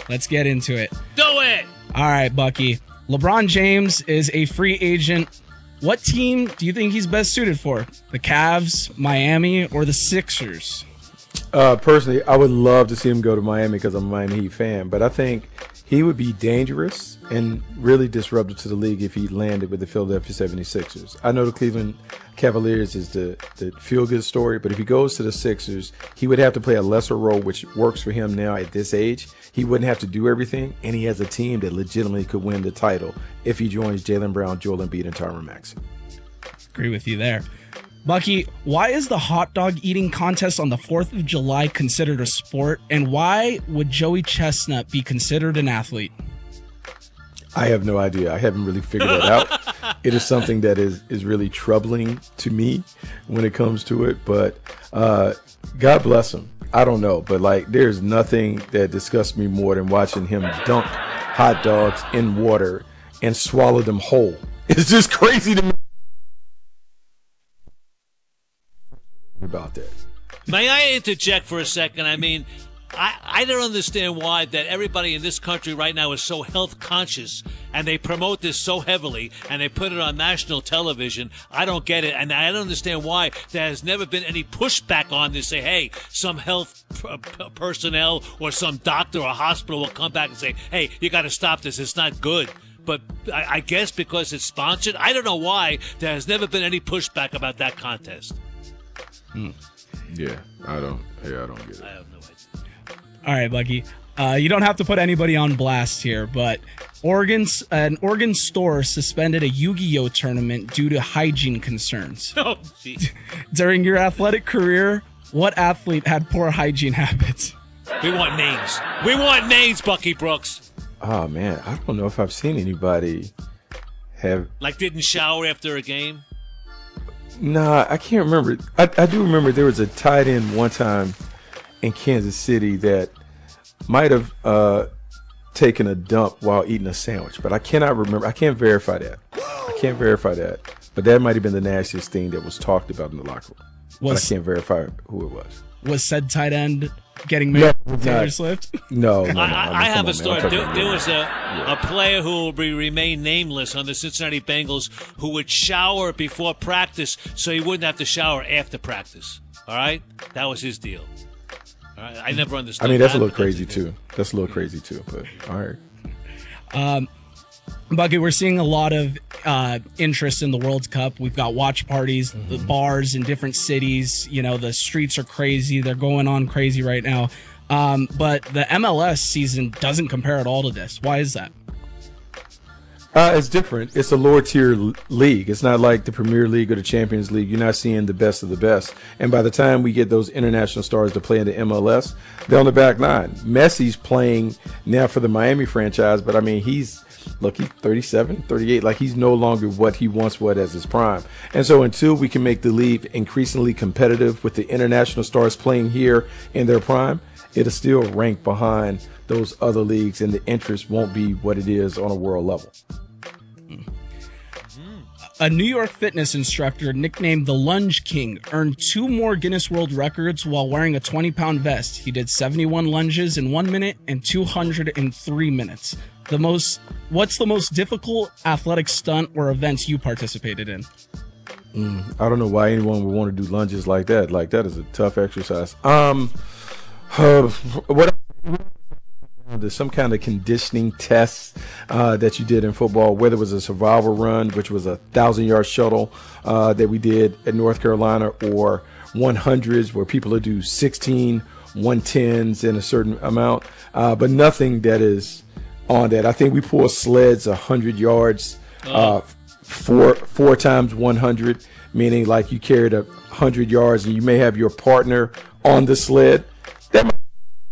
Let's get into it. Do it! All right, Bucky. LeBron James is a free agent. What team do you think he's best suited for? The Cavs, Miami, or the Sixers? Personally, I would love to see him go to Miami because I'm a Miami Heat fan, but I think he would be dangerous and really disruptive to the league if he landed with the Philadelphia 76ers. I know the Cleveland Cavaliers is the feel-good story, but if he goes to the Sixers, he would have to play a lesser role, which works for him now at this age. He wouldn't have to do everything, and he has a team that legitimately could win the title if he joins Jaylen Brown, Joel Embiid, and Tyrone Maxey. Agree with you there. Bucky, why is the hot dog eating contest on the 4th of July considered a sport, and why would Joey Chestnut be considered an athlete? I have no idea. I haven't really figured that out. It is something that is really troubling to me when it comes to it, but God bless him. I don't know, but there's nothing that disgusts me more than watching him dunk hot dogs in water and swallow them whole. It's just crazy to me about that. May I interject for a second? I mean, I don't understand why that everybody in this country right now is so health conscious and they promote this so heavily and they put it on national television. I don't get it. And I don't understand why there has never been any pushback on this. Say, hey, some health personnel or some doctor or hospital will come back and say, hey, you got to stop this. It's not good. But I guess because it's sponsored, I don't know why there has never been any pushback about that contest. Yeah, I don't get it. I have no idea. All right, Bucky. You don't have to put anybody on blast here, but an Oregon store suspended a Yu-Gi-Oh tournament due to hygiene concerns. Oh, geez. During your athletic career, what athlete had poor hygiene habits? We want names. We want names, Bucky Brooks. Oh, man, I don't know if I've seen anybody have... Didn't shower after a game? Nah, I can't remember. I do remember there was a tight end one time in Kansas City that might have taken a dump while eating a sandwich, but I cannot remember. I can't verify that. But that might have been the nastiest thing that was talked about in the locker room. But I can't verify who it was. Was said tight end getting married with Taylor Swift? No. I have a story. There was a player who will remain nameless on the Cincinnati Bengals who would shower before practice so he wouldn't have to shower after practice. All right? That was his deal. All right? I never understood that. I mean, that's a little crazy, too. But all right. Bucky, we're seeing a lot of interest in the World Cup. We've got watch parties, the bars in different cities. You know, the streets are crazy. They're going on crazy right now. But the MLS season doesn't compare at all to this. Why is that? It's different. It's a lower tier league. It's not like the Premier League or the Champions League. You're not seeing the best of the best. And by the time we get those international stars to play in the MLS, they're on the back line. Messi's playing now for the Miami franchise, but I mean, he's 37, 38. He's no longer what he once was as his prime. And so until we can make the league increasingly competitive with the international stars playing here in their prime, it'll still rank behind those other leagues, and the interest won't be what it is on a world level. A New York fitness instructor nicknamed the Lunge King earned 2 more Guinness World Records while wearing a 20-pound vest. He did 71 lunges in 1 minute and 200 in 3 minutes. What's the most difficult athletic stunt or events you participated in? I don't know why anyone would want to do lunges like that. That is a tough exercise. There's some kind of conditioning test that you did in football, whether it was a survival run, which was a 1,000-yard shuttle that we did at North Carolina, or 100s where people will do 16 110s in a certain amount, but nothing that is on that. I think we pulled sleds 100 yards, four times 100, meaning you carried 100 yards and you may have your partner on the sled. That might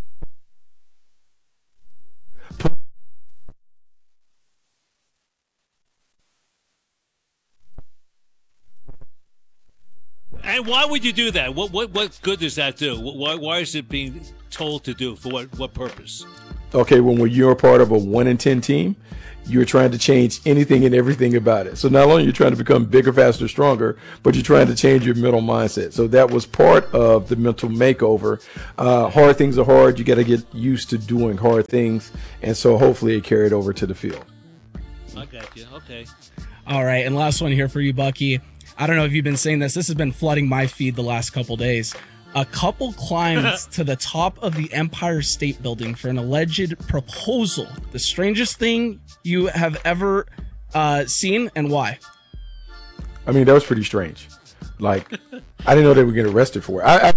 And why would you do that? What good does that do? Why is it being told to do? For what purpose? Okay, when you're a part of a 1 in 10 team, you're trying to change anything and everything about it. So not only are you trying to become bigger, faster, stronger, but you're trying to change your mental mindset. So that was part of the mental makeover. Hard things are hard. You got to get used to doing hard things. And so hopefully it carried over to the field. I got you. Okay. All right, and last one here for you, Bucky. I don't know if you've been saying this. This has been flooding my feed the last couple days. A couple climbed to the top of the Empire State Building for an alleged proposal. The strangest thing you have ever seen, and why? I mean, that was pretty strange. Like, I didn't know they were getting arrested for it.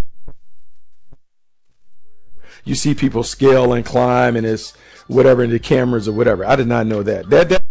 You see people scale and climb, and it's whatever in the cameras or whatever. I did not know that. That